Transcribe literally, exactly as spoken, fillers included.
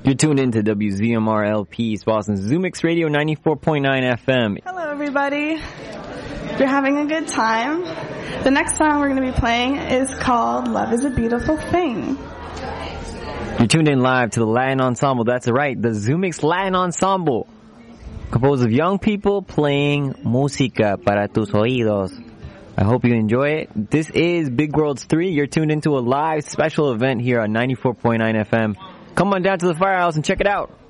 You're tuned into W Z M R L P, East Boston, Zoomix Radio ninety-four point nine F M. Hello, everybody. If you're having a good time, the next song we're going to be playing is called Love is a Beautiful Thing. You're tuned in live to the Latin Ensemble. That's right, the Zoomix Latin Ensemble, composed of young people playing música para tus oídos. I hope you enjoy it. This is Big Worlds three. You're tuned into a live special event here on ninety-four point nine F M. Come on down to the Firehouse and check it out.